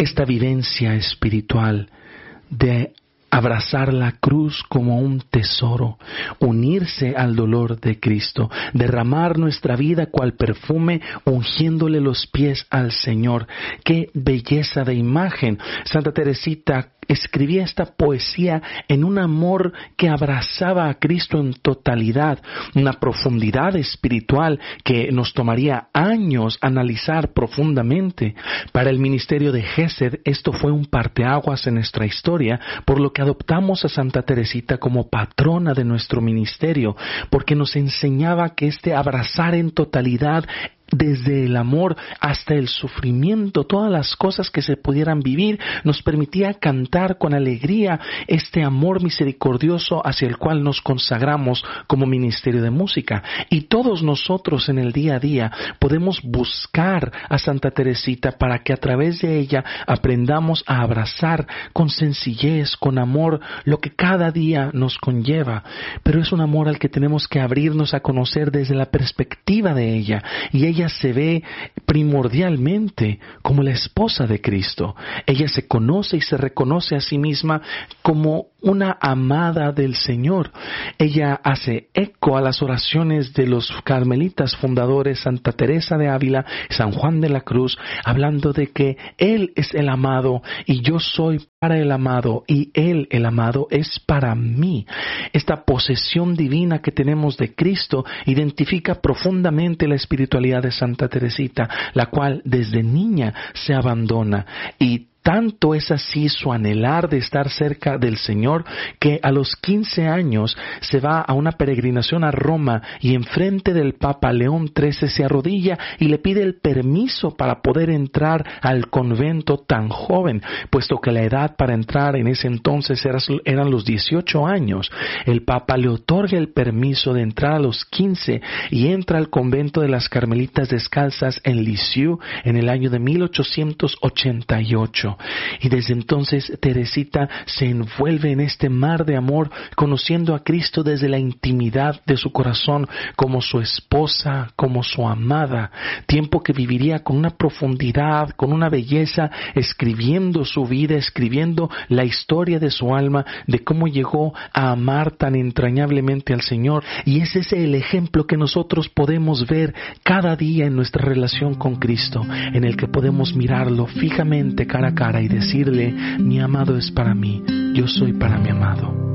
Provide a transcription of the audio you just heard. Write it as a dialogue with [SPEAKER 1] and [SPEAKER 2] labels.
[SPEAKER 1] esta vivencia espiritual de abrazar la cruz como un tesoro, unirse al dolor de Cristo, derramar nuestra vida cual perfume, ungiéndole los pies al Señor. ¡Qué belleza de imagen! Santa Teresita escribía esta poesía en un amor que abrazaba a Cristo en totalidad, una profundidad espiritual que nos tomaría años analizar profundamente. Para el ministerio de Gesed, esto fue un parteaguas en nuestra historia, por lo que adoptamos a Santa Teresita como patrona de nuestro ministerio, porque nos enseñaba que este abrazar en totalidad, desde el amor hasta el sufrimiento, todas las cosas que se pudieran vivir, nos permitía cantar con alegría este amor misericordioso hacia el cual nos consagramos como ministerio de música. Y todos nosotros en el día a día podemos buscar a Santa Teresita para que a través de ella aprendamos a abrazar con sencillez, con amor, lo que cada día nos conlleva. Pero es un amor al que tenemos que abrirnos a conocer desde la perspectiva de ella, y ella se ve primordialmente como la esposa de Cristo. Ella se conoce y se reconoce a sí misma como una amada del Señor. Ella hace eco a las oraciones de los carmelitas fundadores Santa Teresa de Ávila, San Juan de la Cruz, hablando de que Él es el amado y yo soy para el amado y Él, el amado, es para mí. Esta posesión divina que tenemos de Cristo identifica profundamente la espiritualidad de Santa Teresita, la cual desde niña se abandona, y tanto es así su anhelar de estar cerca del Señor que a los 15 años se va a una peregrinación a Roma y enfrente del Papa León XIII se arrodilla y le pide el permiso para poder entrar al convento tan joven, puesto que la edad para entrar en ese entonces eran los 18 años. El Papa le otorga el permiso de entrar a los 15 y entra al convento de las Carmelitas Descalzas en Lisieux en el año de 1888. Y desde entonces Teresita se envuelve en este mar de amor, conociendo a Cristo desde la intimidad de su corazón como su esposa, como su amada, tiempo que viviría con una profundidad, con una belleza, escribiendo su vida, escribiendo la historia de su alma, de cómo llegó a amar tan entrañablemente al Señor. Y ese es el ejemplo que nosotros podemos ver cada día en nuestra relación con Cristo, en el que podemos mirarlo fijamente cara a cara y decirle: mi amado es para mí, yo soy para mi amado.